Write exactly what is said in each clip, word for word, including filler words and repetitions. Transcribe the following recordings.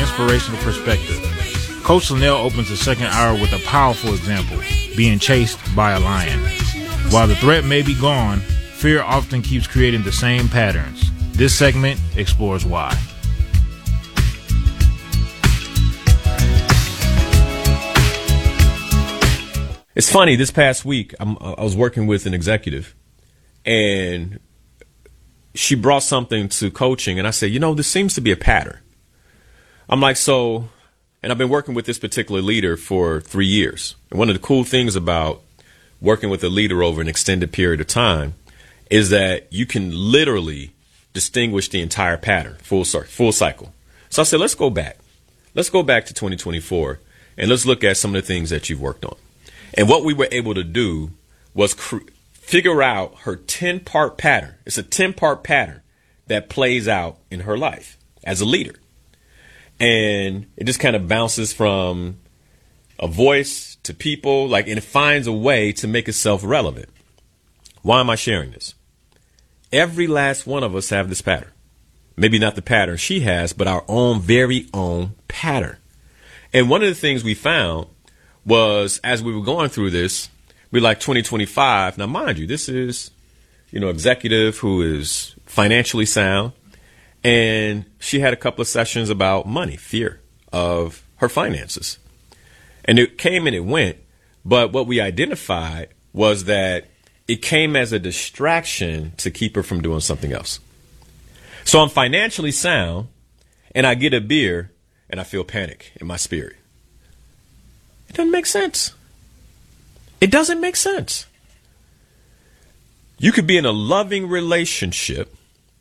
inspirational perspective. Coach Linnell opens the second hour with a powerful example, being chased by a lion. While the threat may be gone, fear often keeps creating the same patterns. This segment explores why. It's funny, this past week, I'm, I was working with an executive, and she brought something to coaching, and I said, you know, this seems to be a pattern. I'm like, so, and I've been working with this particular leader for three years. And one of the cool things about working with a leader over an extended period of time is that you can literally distinguish the entire pattern, full, full cycle. So I said, let's go back. Let's go back to twenty twenty-four, and let's look at some of the things that you've worked on. And what we were able to do was cr- figure out her ten-part pattern. It's a ten-part pattern that plays out in her life as a leader. And it just kind of bounces from a voice to people, like, and it finds a way to make itself relevant. Why am I sharing this? Every last one of us have this pattern. Maybe not the pattern she has, but our own very own pattern. And one of the things we found was, as we were going through this, we like twenty twenty-five. Now, mind you, this is, you know, executive who is financially sound. And she had a couple of sessions about money, fear of her finances. And it came and it went. But what we identified was that it came as a distraction to keep her from doing something else. So I'm financially sound, and I get a beer, and I feel panic in my spirit. It doesn't make sense. It doesn't make sense. You could be in a loving relationship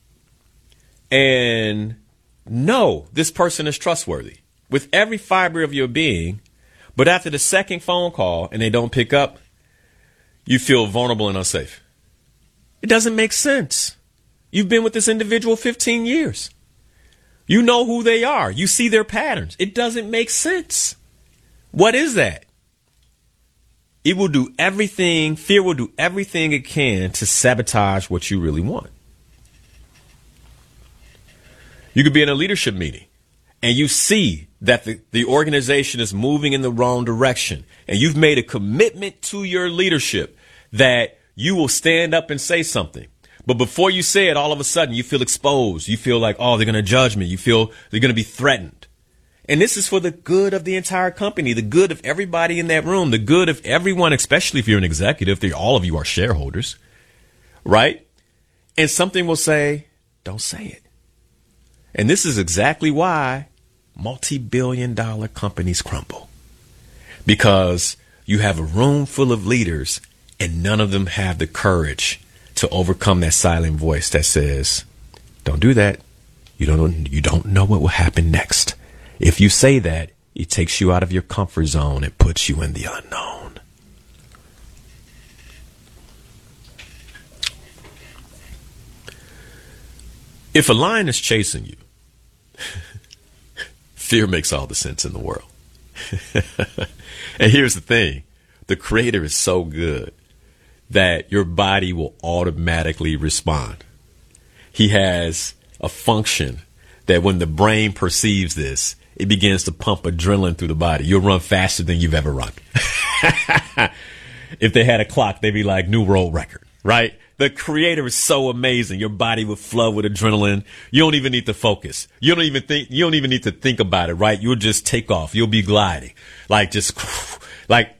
and know this person is trustworthy with every fiber of your being, but after the second phone call and they don't pick up, you feel vulnerable and unsafe. It doesn't make sense. You've been with this individual fifteen years. You know who they are. You see their patterns. It doesn't make sense. What is that? It will do everything, fear will do everything it can to sabotage what you really want. You could be in a leadership meeting and you see that the, the organization is moving in the wrong direction, and you've made a commitment to your leadership that you will stand up and say something. But before you say it, all of a sudden you feel exposed. You feel like, oh, they're going to judge me. You feel they're going to be threatened. And this is for the good of the entire company, the good of everybody in that room, the good of everyone, especially if you're an executive. They, all of you are shareholders, right? And something will say, don't say it. And this is exactly why multi-billion dollar companies crumble. Because you have a room full of leaders and none of them have the courage to overcome that silent voice that says, don't do that. You don't, you don't know what will happen next. If you say that, it takes you out of your comfort zone and puts you in the unknown. If a lion is chasing you, fear makes all the sense in the world. And here's the thing. The Creator is so good that your body will automatically respond. He has a function that when the brain perceives this, it begins to pump adrenaline through the body. You'll run faster than you've ever run. If they had a clock, they'd be like, new world record, right? The Creator is so amazing. Your body will flood with adrenaline. You don't even need to focus. You don't even think, you don't even need to think about it, right? You'll just take off. You'll be gliding, like just like,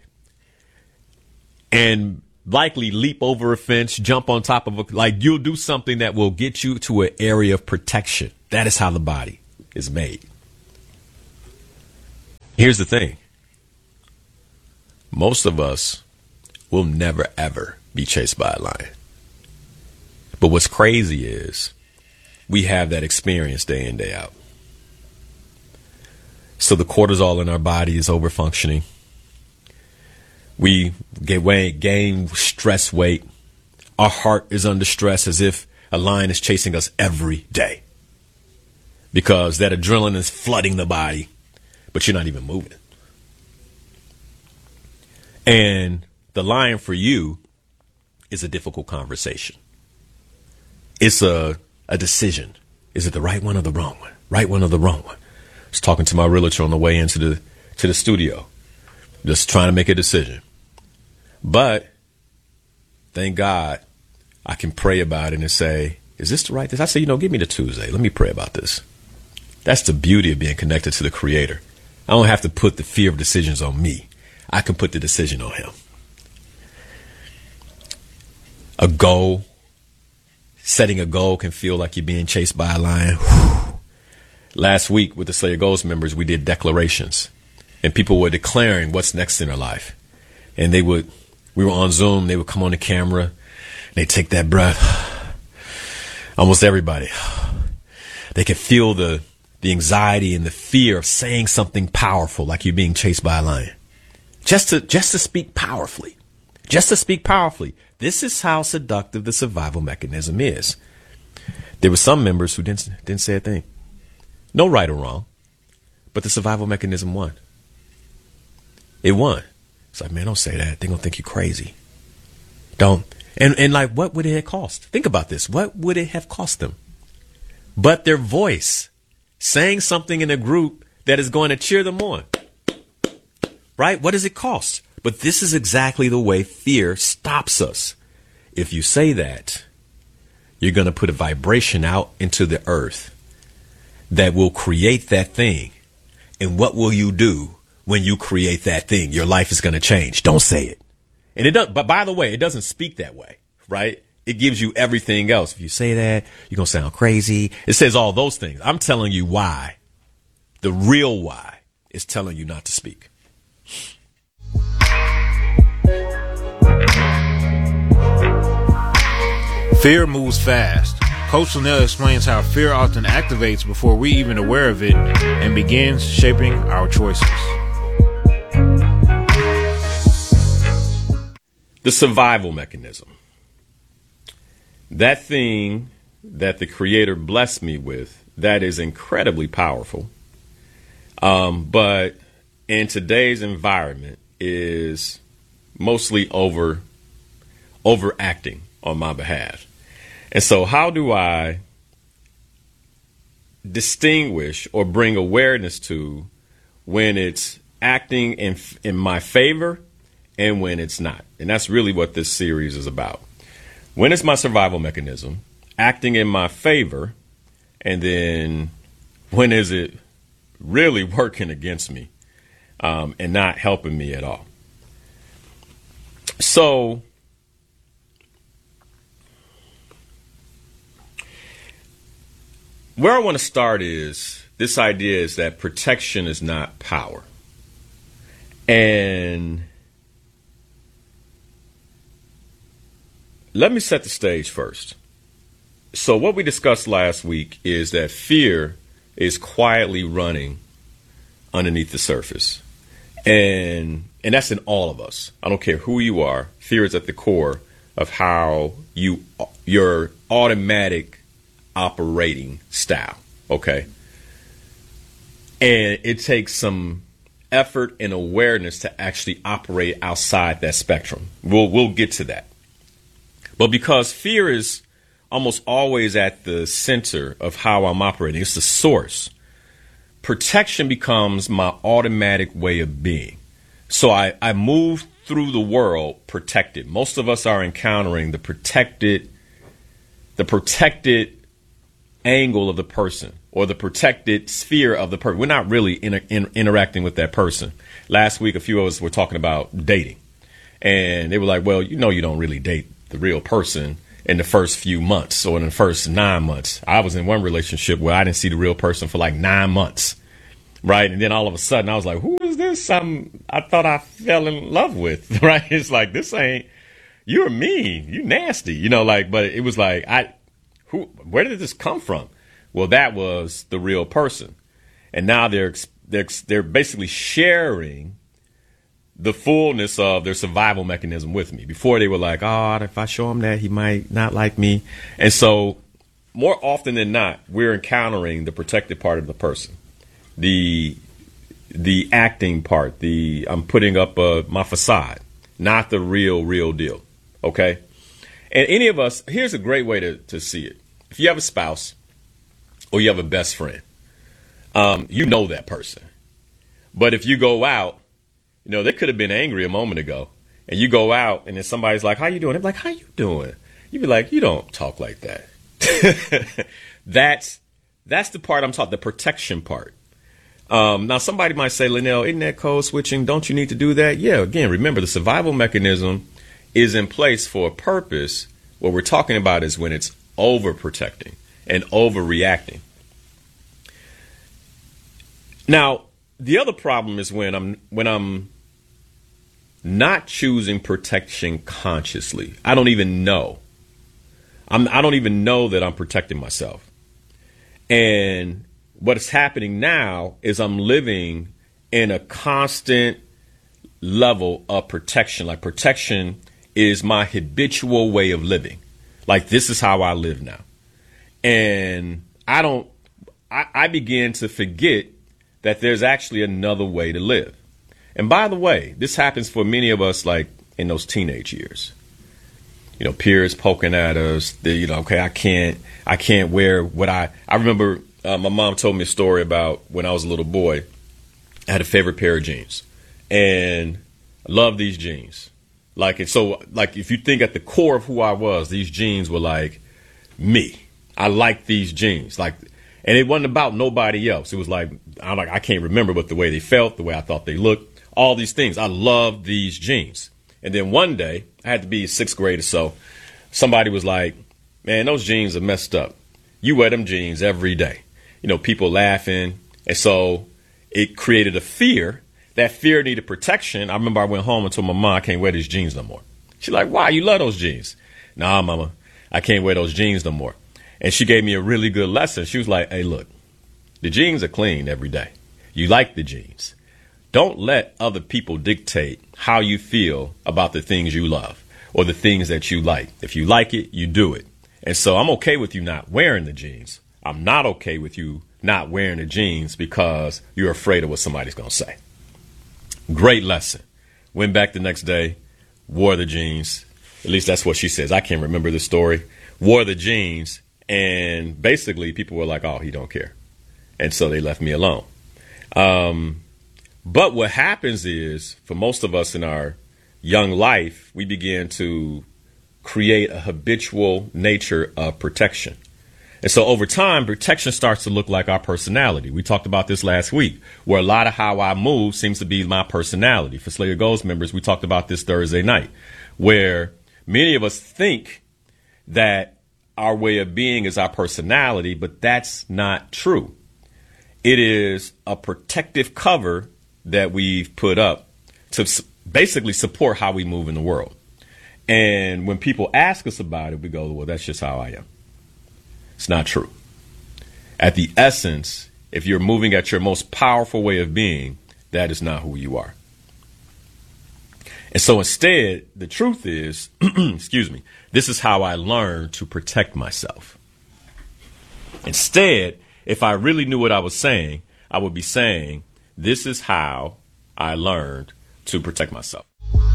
and likely leap over a fence, jump on top of a, like you'll do something that will get you to an area of protection. That is how the body is made. Here's the thing. Most of us will never, ever be chased by a lion. But what's crazy is we have that experience day in, day out. So the cortisol in our body is overfunctioning. We get weight, gain stress weight. Our heart is under stress as if a lion is chasing us every day. Because that adrenaline is flooding the body, but you're not even moving. And the lion for you is a difficult conversation. It's a, a decision. Is it the right one or the wrong one? Right one or the wrong one? was talking to my realtor on the way into the to the studio, just trying to make a decision. But thank God I can pray about it and say, is this the right this? I say, you know, give me the Tuesday. Let me pray about this. That's the beauty of being connected to the Creator. I don't have to put the fear of decisions on me. I can put the decision on Him. A goal, setting a goal can feel like you're being chased by a lion. Whew. Last week with the Slayer Goals members, we did declarations, and people were declaring what's next in their life. And they would, we were on Zoom, they would come on the camera, and they'd take that breath. Almost everybody. They could feel the, the anxiety and the fear of saying something powerful, like you're being chased by a lion. Just to, just to speak powerfully. Just to speak powerfully. This is how seductive the survival mechanism is. There were some members who didn't, didn't say a thing. No right or wrong. But the survival mechanism won. It won. It's like, man, don't say that. They're going to think you're crazy. Don't. And, and like, what would it have cost? Think about this. What would it have cost them? But their voice, saying something in a group that is going to cheer them on. Right? What does it cost? But this is exactly the way fear stops us. If you say that, you're going to put a vibration out into the earth that will create that thing. And what will you do when you create that thing? Your life is going to change. Don't say it. And it does, but by the way, it doesn't speak that way, right? It gives you everything else. If you say that, you're going to sound crazy. It says all those things. I'm telling you why. The real why is telling you not to speak. Fear moves fast. Coach Linnell explains how fear often activates before we're even aware of it and begins shaping our choices. The survival mechanism. That thing that the Creator blessed me with, that is incredibly powerful. Um, but in today's environment is mostly over overacting on my behalf. And so how do I distinguish or bring awareness to when it's acting in in my favor and when it's not? And that's really what this series is about. When it's my survival mechanism, acting in my favor, and then when is it really working against me um, and not helping me at all? So where I want to start is this idea is that protection is not power. And let me set the stage first. So what we discussed last week is that fear is quietly running underneath the surface. And and that's in all of us. I don't care who you are. Fear is at the core of how you your automatic operating style. Okay. And it takes some effort and awareness to actually operate outside that spectrum. We'll we'll get to that. But because fear is almost always at the center of how I'm operating, it's the source, protection becomes my automatic way of being. So I, I move through the world protected. Most of us are encountering the protected, the protected angle of the person or the protected sphere of the person. We're not really inter- in, interacting with that person. Last week, a few of us were talking about dating. And they were like, well, you know, you don't really date the real person in the first few months or in the first nine months. I was in one relationship where I didn't see the real person for like nine months. Right. And then all of a sudden I was like, who is this? I'm, I thought I fell in love with. Right. It's like, this ain't, you're mean. You nasty. You know, like, but it was like, I, who, where did this come from? Well, that was the real person. And now they're, they're, they're basically sharing the fullness of their survival mechanism with me. Before they were like, oh, if I show him that, he might not like me. And so more often than not, we're encountering the protected part of the person, the the acting part, the I'm putting up uh, my facade, not the real, real deal. OK, and any of us, here's a great way to, to see it. If you have a spouse or you have a best friend, Um, you know that person. But if you go out, you know, they could have been angry a moment ago. And you go out and then somebody's like, how you doing? I'm like, how you doing? You be like, you don't talk like that. that's that's the part I'm talking, the protection part. Um, now, somebody might say, Linnell, isn't that code switching? Don't you need to do that? Yeah, again, remember, the survival mechanism is in place for a purpose. What we're talking about is when it's overprotecting and overreacting. Now, the other problem is when I'm when I'm not choosing protection consciously. I don't even know. I'm, I don't even know that I'm protecting myself. And what's happening now is I'm living in a constant level of protection. Like, protection is my habitual way of living. Like, this is how I live now. And I don't, I, I begin to forget that there's actually another way to live. And by the way, this happens for many of us, like in those teenage years. You know, peers poking at us. The, you know, okay, I can't, I can't wear what I. I remember uh, my mom told me a story about when I was a little boy. I had a favorite pair of jeans, and I loved these jeans. Like, and so, like, if you think at the core of who I was, these jeans were like me. I liked these jeans, like, and it wasn't about nobody else. It was like, I'm like, I can't remember, but the way they felt, the way I thought they looked. All these things. I love these jeans. And then one day, I had to be sixth grade or so. Somebody was like, man, those jeans are messed up. You wear them jeans every day. You know, people laughing. And so it created a fear. That fear needed protection. I remember I went home and told my mom, I can't wear these jeans no more. She's like, why? You love those jeans. Nah, mama, I can't wear those jeans no more. And she gave me a really good lesson. She was like, hey, look, the jeans are clean every day. You like the jeans. Don't let other people dictate how you feel about the things you love or the things that you like. If you like it, you do it. And so I'm okay with you not wearing the jeans. I'm not okay with you not wearing the jeans because you're afraid of what somebody's going to say. Great lesson. Went back the next day, wore the jeans. At least that's what she says. I can't remember the story. Wore the jeans. And basically people were like, oh, he don't care. And so they left me alone. Um, But what happens is, for most of us in our young life, we begin to create a habitual nature of protection. And so over time, protection starts to look like our personality. We talked about this last week, where a lot of how I move seems to be my personality. For Slayer Goals members, we talked about this Thursday night, where many of us think that our way of being is our personality, but that's not true. It is a protective cover that we've put up to basically support how we move in the world. And when people ask us about it, we go, well, that's just how I am. It's not true. At the essence, if you're moving at your most powerful way of being, that is not who you are. And so instead, the truth is, excuse me, this is how I learned to protect myself. Instead, if I really knew what I was saying, I would be saying, this is how I learned to protect myself.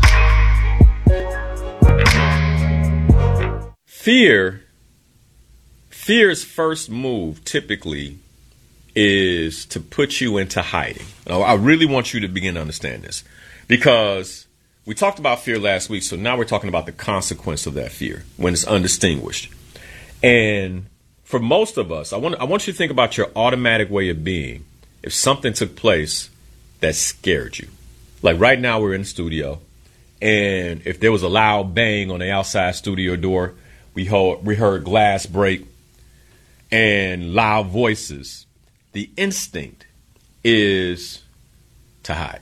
Fear, fear's first move typically is to put you into hiding. Now, I really want you to begin to understand this, because we talked about fear last week. So now we're talking about the consequence of that fear when it's undistinguished. And for most of us, I want I want you to think about your automatic way of being. If something took place that scared you, like right now we're in the studio, and if there was a loud bang on the outside studio door, we heard, we heard glass break and loud voices, the instinct is to hide.